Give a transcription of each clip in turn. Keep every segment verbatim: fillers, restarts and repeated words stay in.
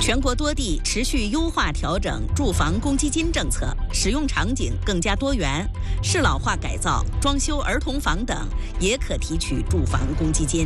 全国多地持续优化调整住房公积金政策，使用场景更加多元，适老化改造、装修儿童房等也可提取住房公积金。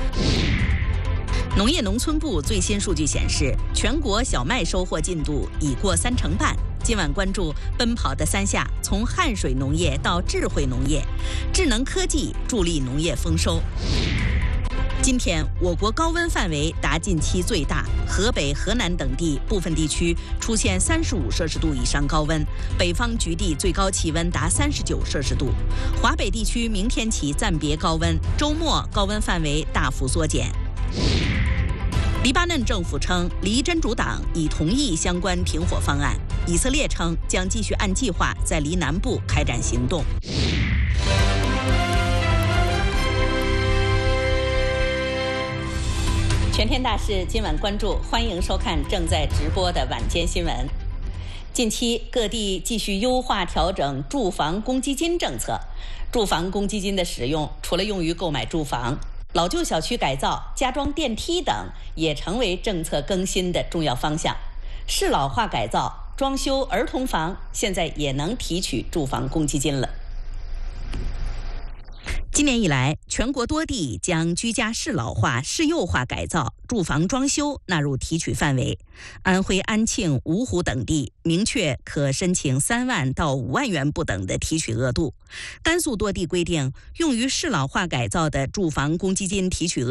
农业农村部最新数据显示，全国小麦收获进度已过三成半。今晚关注奔跑的三下，从汗水农业到智慧农业，智能科技助力农业丰收。今天，我国高温范围达近期最大，河北、河南等地部分地区出现三十五摄氏度以上高温，北方局地最高气温达三十九摄氏度。华北地区明天起暂别高温，周末高温范围大幅缩减。黎巴嫩政府称，黎真主党已同意相关停火方案。以色列称将继续按计划在黎南部开展行动。全天大事今晚关注，欢迎收看正在直播的晚间新闻。近期各地继续优化调整住房公积金政策，住房公积金的使用除了用于购买住房，老旧小区改造、加装电梯等也成为政策更新的重要方向。适老化改造、装修儿童房现在也能提取住房公积金了。今年以来，全国多地将居家适老化、适幼化改造、住房装修纳入提取范围。安徽安庆、芜湖等地明确可申请三万到五万元不等的提取额度。甘肃多地规定，用于适老化改造的住房公积金提取额